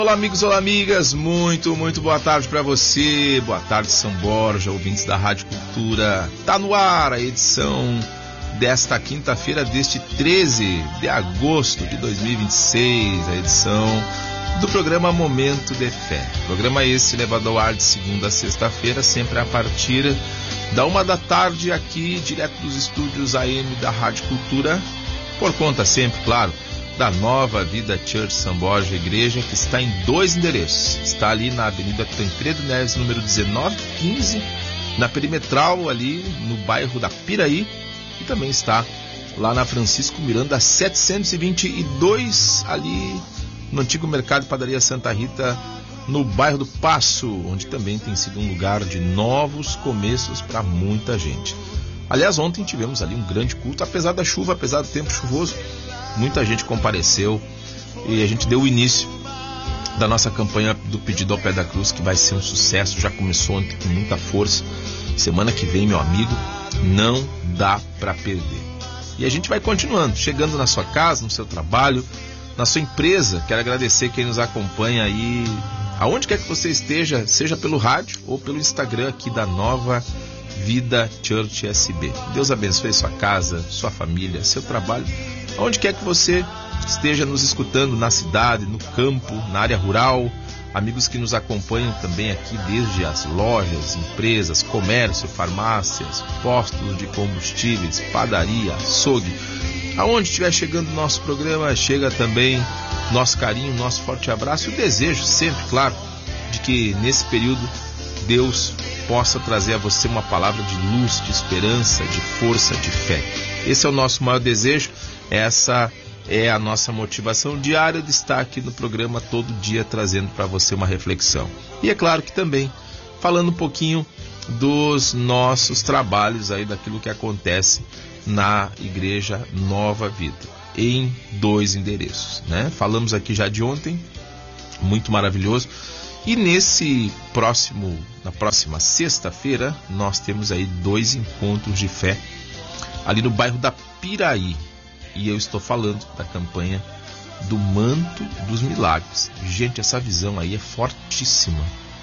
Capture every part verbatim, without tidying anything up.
Olá amigos, olá amigas, muito, muito boa tarde para você, boa tarde São Borja, ouvintes da Rádio Cultura. Tá no ar a edição desta quinta-feira, deste treze de agosto de dois mil e vinte e seis, a edição do programa Momento de Fé. Programa esse levado ao ar de segunda a sexta-feira, sempre a partir da uma da tarde, aqui direto dos estúdios A M da Rádio Cultura, por conta sempre, claro, da Nova Vida Church São Borja, igreja que está em dois endereços. Está ali na Avenida Tancredo Neves, número dezenove quinze, na Perimetral, ali no bairro da Piraí, e também está lá na Francisco Miranda, setecentos e vinte e dois, ali no antigo Mercado e Padaria Santa Rita, no bairro do Passo, onde também tem sido um lugar de novos começos para muita gente. Aliás, ontem tivemos ali um grande culto, apesar da chuva, apesar do tempo chuvoso, muita gente compareceu e a gente deu o início da nossa campanha do Pedido ao Pé da Cruz, que vai ser um sucesso, já começou ontem com muita força. Semana que vem, meu amigo, não dá para perder. E a gente vai continuando, chegando na sua casa, no seu trabalho, na sua empresa. Quero agradecer quem nos acompanha aí, aonde quer que você esteja, seja pelo rádio ou pelo Instagram aqui da Nova Vida Church S B. Deus abençoe sua casa, sua família, seu trabalho, aonde quer que você esteja nos escutando, na cidade, no campo, na área rural, amigos que nos acompanham também aqui desde as lojas, empresas, comércio, farmácias, postos de combustíveis, padaria, açougue. Aonde estiver chegando o nosso programa, chega também nosso carinho, nosso forte abraço e o desejo sempre, claro, de que nesse período Deus possa trazer a você uma palavra de luz, de esperança, de força, de fé. Esse é o nosso maior desejo, essa é a nossa motivação diária de estar aqui no programa todo dia trazendo para você uma reflexão. E é claro que também falando um pouquinho dos nossos trabalhos aí, daquilo que acontece na Igreja Nova Vida, em dois endereços, né? Falamos aqui já de ontem, muito maravilhoso. E nesse próximo, na próxima sexta-feira, nós temos aí dois encontros de fé ali no bairro da Piraí. E eu estou falando da campanha do Manto dos Milagres. Gente, essa visão aí é fortíssima.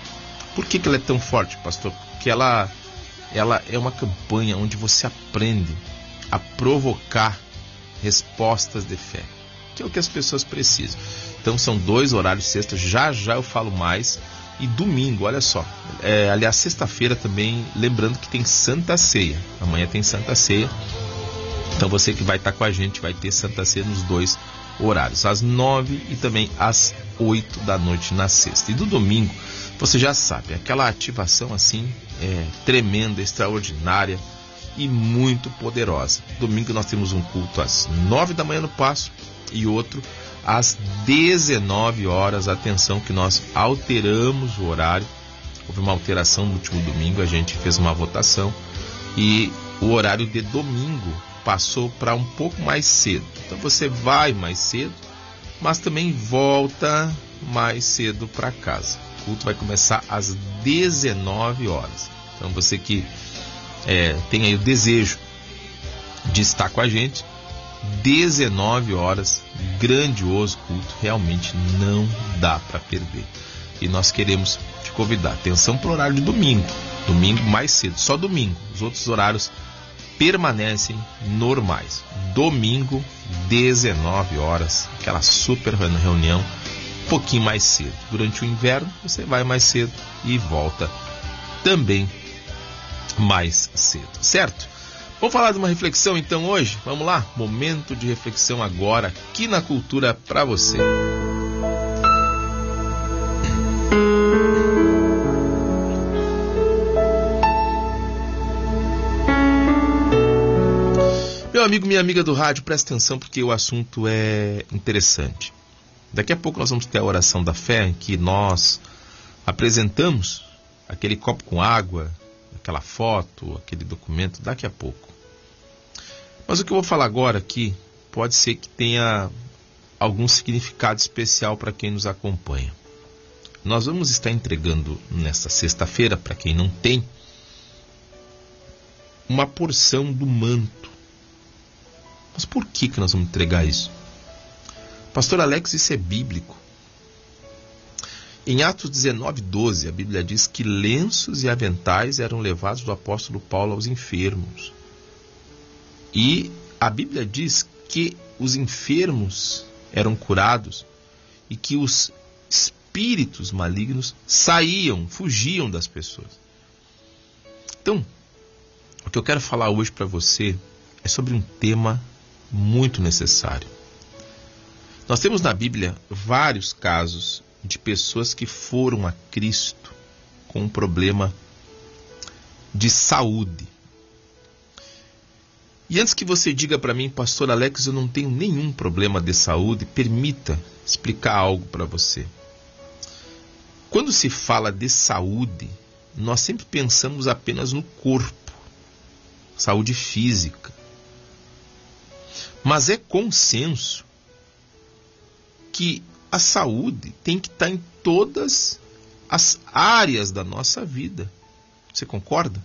Por que que ela é tão forte, pastor? Porque ela, ela é uma campanha onde você aprende a provocar respostas de fé, que é o que as pessoas precisam. Então são dois horários, sexta, já já eu falo mais. E domingo, olha só, é, aliás, sexta-feira também, lembrando que tem Santa Ceia. Amanhã tem Santa Ceia. Então você que vai estar com a gente vai ter Santa Ceia nos dois horários, às nove e também às oito da noite na sexta. E do domingo, você já sabe, aquela ativação assim, é, tremenda, extraordinária e muito poderosa. Domingo nós temos um culto às nove da manhã no Passo e outro às dezenove horas. Atenção que nós alteramos o horário. Houve uma alteração no último domingo, a gente fez uma votação e o horário de domingo passou para um pouco mais cedo. Então você vai mais cedo, mas também volta mais cedo para casa. O culto vai começar às dezenove horas. Então você que é, tem aí o desejo de estar com a gente, dezenove horas, grandioso culto, realmente não dá para perder. E nós queremos te convidar. Atenção para o horário de domingo. Domingo mais cedo, só domingo. Os outros horários permanecem normais. Domingo, dezenove horas, aquela super reunião, um pouquinho mais cedo. Durante o inverno, você vai mais cedo e volta também mais cedo, certo? Vamos falar de uma reflexão então hoje? Vamos lá? Momento de reflexão agora, aqui na Cultura para você. Meu amigo, minha amiga do rádio, presta atenção porque o assunto é interessante. Daqui a pouco nós vamos ter a oração da fé, em que nós apresentamos aquele copo com água, aquela foto, aquele documento, daqui a pouco. Mas o que eu vou falar agora aqui pode ser que tenha algum significado especial para quem nos acompanha. Nós vamos estar entregando nesta sexta-feira, para quem não tem, uma porção do manto. Mas por que que nós vamos entregar isso? Pastor Alex, isso é bíblico? Em Atos dezenove, doze, a Bíblia diz que lenços e aventais eram levados do apóstolo Paulo aos enfermos. E a Bíblia diz que os enfermos eram curados e que os espíritos malignos saíam, fugiam das pessoas. Então, o que eu quero falar hoje para você é sobre um tema muito necessário. Nós temos na Bíblia vários casos de pessoas que foram a Cristo com um problema de saúde. E antes que você diga para mim, pastor Alex, eu não tenho nenhum problema de saúde, permita explicar algo para você. Quando se fala de saúde, nós sempre pensamos apenas no corpo, saúde física. Mas é consenso que a saúde tem que estar em todas as áreas da nossa vida. Você concorda?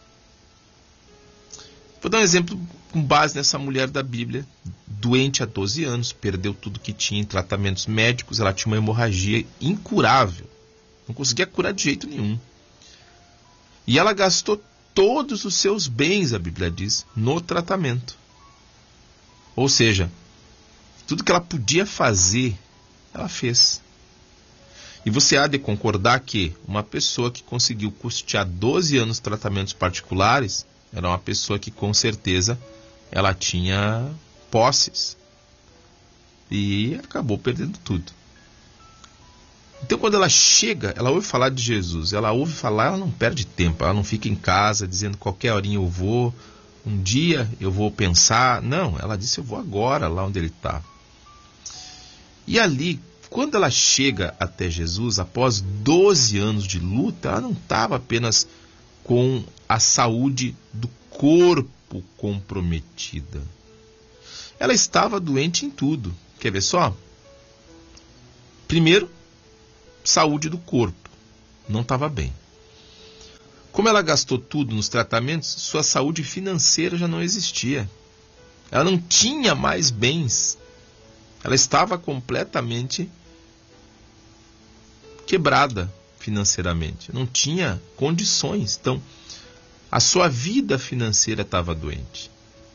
Vou dar um exemplo com base nessa mulher da Bíblia, doente há doze anos, perdeu tudo que tinha em tratamentos médicos, ela tinha uma hemorragia incurável, não conseguia curar de jeito nenhum. E ela gastou todos os seus bens, a Bíblia diz, no tratamento. Ou seja, tudo que ela podia fazer, ela fez. E você há de concordar que uma pessoa que conseguiu custear doze anos tratamentos particulares era uma pessoa que com certeza ela tinha posses e acabou perdendo tudo. Então quando ela chega, ela ouve falar de Jesus, ela ouve falar, ela não perde tempo, ela não fica em casa dizendo qualquer horinha eu vou, um dia eu vou pensar. Não, ela disse eu vou agora lá onde ele está. E ali, quando ela chega até Jesus, após doze anos de luta, ela não estava apenas com a saúde do corpo comprometida. Ela estava doente em tudo. Quer ver só? Primeiro, saúde do corpo. Não estava bem. Como ela gastou tudo nos tratamentos, sua saúde financeira já não existia. Ela não tinha mais bens. Ela estava completamente quebrada financeiramente. Não tinha condições. Então, a sua vida financeira estava doente.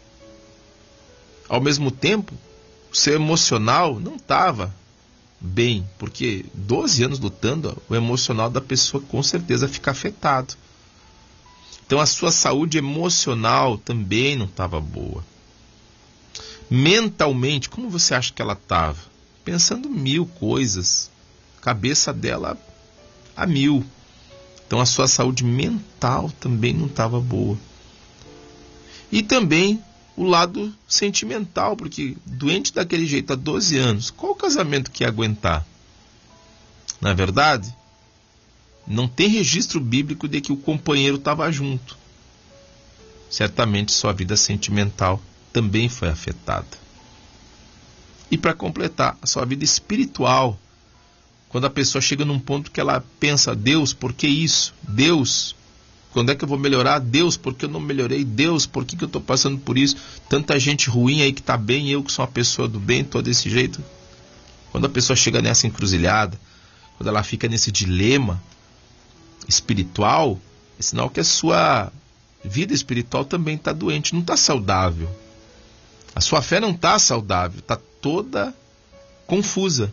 Ao mesmo tempo, o seu emocional não estava bem, porque doze anos lutando, o emocional da pessoa com certeza fica afetado. Então, a sua saúde emocional também não estava boa. Mentalmente, como você acha que ela estava? Pensando mil coisas. Cabeça dela a mil. Então a sua saúde mental também não estava boa. E também o lado sentimental, porque doente daquele jeito há doze anos, qual o casamento que ia aguentar? Na verdade, não tem registro bíblico de que o companheiro estava junto. Certamente sua vida sentimental também foi afetada. E para completar, a sua vida espiritual, quando a pessoa chega num ponto que ela pensa, Deus, por que isso? Deus, quando é que eu vou melhorar? Deus, por que eu não melhorei? Deus, por que, que eu estou passando por isso? Tanta gente ruim aí que está bem, eu que sou uma pessoa do bem, estou desse jeito. Quando a pessoa chega nessa encruzilhada, quando ela fica nesse dilema espiritual, é sinal que a sua vida espiritual também está doente, não está saudável. A sua fé não está saudável, está toda confusa.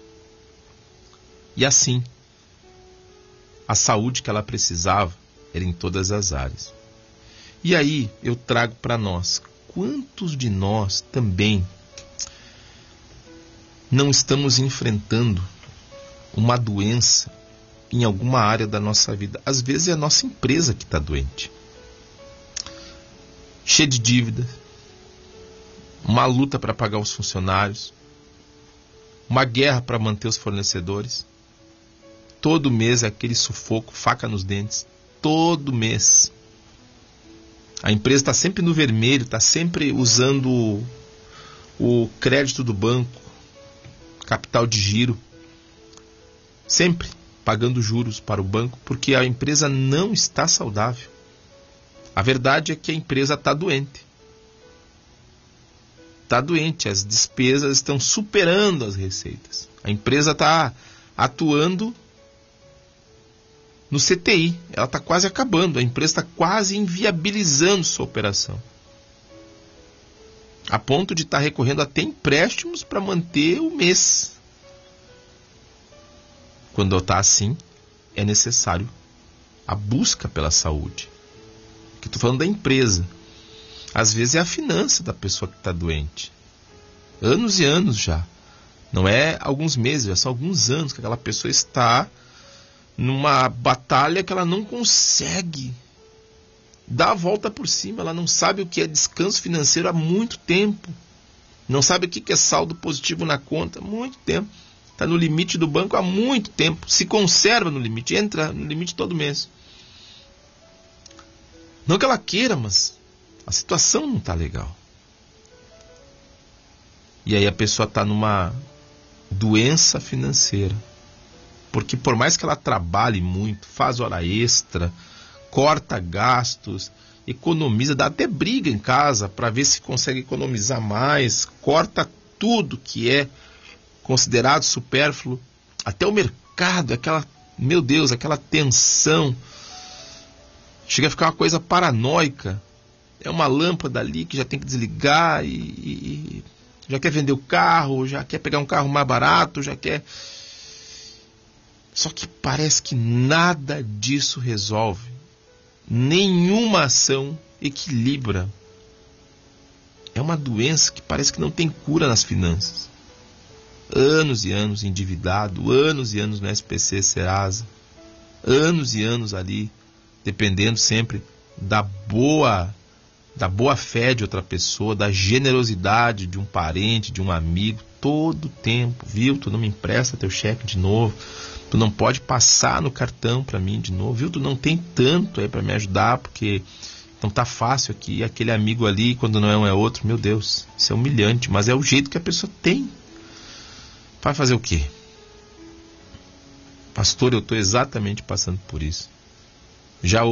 E assim, a saúde que ela precisava era em todas as áreas. E aí eu trago para nós, quantos de nós também não estamos enfrentando uma doença em alguma área da nossa vida? Às vezes é a nossa empresa que está doente, cheia de dívidas, uma luta para pagar os funcionários, uma guerra para manter os fornecedores. Todo mês é aquele sufoco, faca nos dentes. Todo mês. A empresa está sempre no vermelho, está sempre usando o, o crédito do banco, capital de giro. Sempre pagando juros para o banco, porque a empresa não está saudável. A verdade é que a empresa está doente. Está doente, as despesas estão superando as receitas. A empresa está atuando no C T I. Ela está quase acabando, a empresa está quase inviabilizando sua operação. A ponto de estar tá recorrendo até empréstimos para manter o mês. Quando está assim, é necessário a busca pela saúde. Que estou falando da empresa. Às vezes é a finança da pessoa que está doente. Anos e anos já. Não é alguns meses, já são alguns anos que aquela pessoa está numa batalha que ela não consegue dar a volta por cima. Ela não sabe o que é descanso financeiro há muito tempo. Não sabe o que é saldo positivo na conta há muito tempo. Está no limite do banco há muito tempo. Se conserva no limite, entra no limite todo mês. Não que ela queira, mas a situação não está legal. E aí a pessoa está numa doença financeira. Porque por mais que ela trabalhe muito, faz hora extra, corta gastos, economiza, dá até briga em casa para ver se consegue economizar mais, corta tudo que é considerado supérfluo, até o mercado, aquela, meu Deus, aquela tensão, chega a ficar uma coisa paranoica. É uma lâmpada ali que já tem que desligar e, e já quer vender o carro, já quer pegar um carro mais barato, já quer... Só que parece que nada disso resolve. Nenhuma ação equilibra. É uma doença que parece que não tem cura nas finanças. Anos e anos endividado, anos e anos no S P C Serasa, anos e anos ali, dependendo sempre da boa, da boa fé de outra pessoa, da generosidade de um parente, de um amigo, todo tempo, viu? Tu não me empresta teu cheque de novo, tu não pode passar no cartão para mim de novo, viu? Tu não tem tanto aí para me ajudar, porque não tá fácil aqui, e aquele amigo ali, quando não é um é outro, meu Deus, isso é humilhante, mas é o jeito que a pessoa tem. Vai fazer o quê? Pastor, eu estou exatamente passando por isso. Já